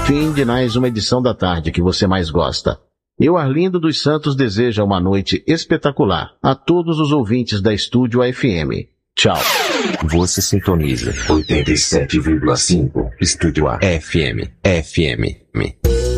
Fim de mais uma edição da tarde que você mais gosta. Eu, Arlindo dos Santos, desejo uma noite espetacular a todos os ouvintes da Estúdio AFM. Tchau. Você sintoniza 87,5 Estúdio AFM. FM.